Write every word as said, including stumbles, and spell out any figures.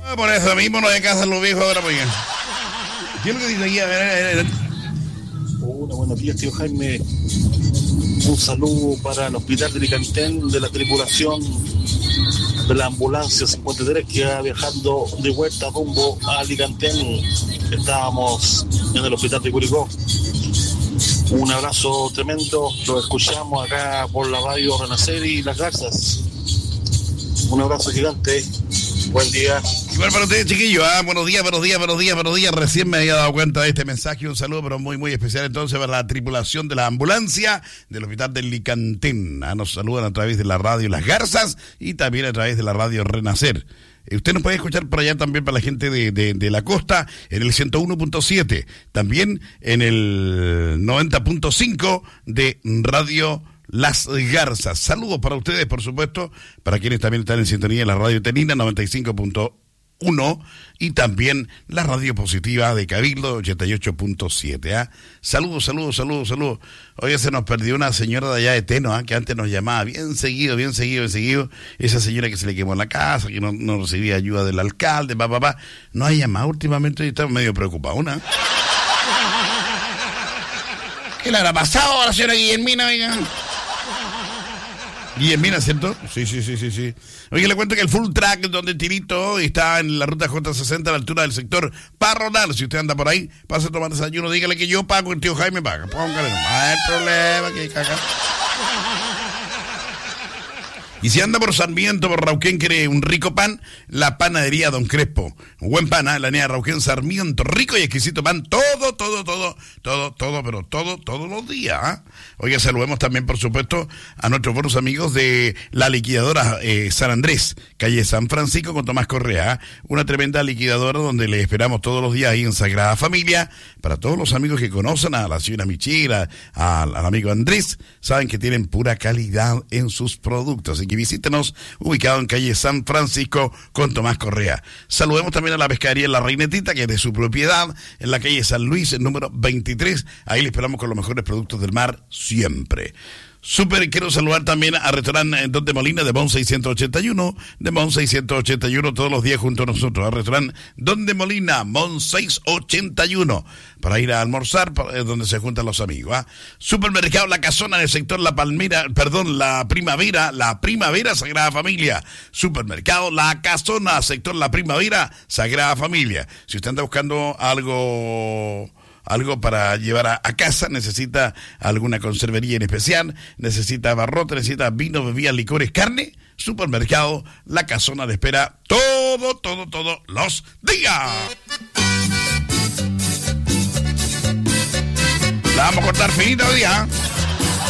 Por eso mismo no hay casa los viejos ahora, pues. ¿Qué es lo que dice aquí? A ver, a ver, a ver. Hola, buenos días, tío Jaime. Un saludo para el hospital de Licantén, de la tripulación de la ambulancia cincuenta y tres que va viajando de vuelta rumbo a Licantén. Estábamos en el hospital de Curicó. Un abrazo tremendo, lo escuchamos acá por la radio Renacer y Las Garzas. Un abrazo gigante, buen día. Igual para ustedes, chiquillos, ¿ah? Buenos días, buenos días, buenos días, buenos días. Recién me había dado cuenta de este mensaje. Un saludo, pero muy, muy especial entonces para la tripulación de la ambulancia del hospital del Licantén. ¿Ah? Nos saludan a través de la radio Las Garzas y también a través de la radio Renacer. Usted nos puede escuchar por allá también para la gente de, de, de la costa en el ciento uno punto siete, también en el noventa punto cinco de Radio Las Garzas. Saludos para ustedes, por supuesto, para quienes también están en sintonía en la radio Tenina noventa y cinco punto uno y también la radio positiva de Cabildo ochenta y ocho punto siete. ¿ah? Saludos, saludos, saludos, saludos. Hoy se nos perdió una señora de allá de Teno, ¿ah? que antes nos llamaba bien seguido, bien seguido, bien seguido. Esa señora que se le quemó en la casa, que no, no recibía ayuda del alcalde, papá, papá. No ha llamado últimamente y estamos medio preocupados, ¿no? ¿Qué le habrá pasado a la señora Guillermina, oiga? Guillermina, ¿cierto? Sí, sí, sí, sí, sí. Oye, le cuento que el full track donde Tirito está en la ruta J sesenta a la altura del sector Parronal. Si usted anda por ahí, pase a tomar desayuno, dígale que yo pago, el tío Jaime paga. Póngale, no hay problema, que caga. Y si anda por Sarmiento, por Rauquén, quiere un rico pan, la panadería Don Crespo. Un buen pan, ¿eh? La avenida Rauquén, Sarmiento, rico y exquisito pan, todo, todo, todo, todo, todo, pero todo, todos los días. ¿eh? Oiga, saludemos también, por supuesto, a nuestros buenos amigos de la liquidadora eh, San Andrés, calle San Francisco con Tomás Correa. ¿eh? Una tremenda liquidadora donde le esperamos todos los días ahí en Sagrada Familia. Para todos los amigos que conocen a la señora Michira, al, al amigo Andrés, saben que tienen pura calidad en sus productos. Así que visítenos, ubicado en calle San Francisco con Tomás Correa. Saludemos también a la pescadería La Reinetita, que es de su propiedad, en la calle San Luis, el número veintitrés. Ahí le esperamos con los mejores productos del mar siempre. Súper, quiero saludar también al restaurante Don de Molina de Mon seiscientos ochenta y uno, de Mon seiscientos ochenta y uno, todos los días junto a nosotros, al restaurante Don de Molina, Mon seiscientos ochenta y uno, para ir a almorzar, para, eh, donde se juntan los amigos. ¿eh? Supermercado La Casona en el sector La Palmera, perdón, La Primavera, La Primavera, Sagrada Familia. Supermercado La Casona, sector La Primavera, Sagrada Familia. Si usted anda buscando algo... algo para llevar a, a casa, necesita alguna conservería en especial, necesita abarrote, necesita vino, bebidas, licores, carne, Supermercado La Casona le espera todo, todo, todos los días. La vamos a cortar finita hoy día.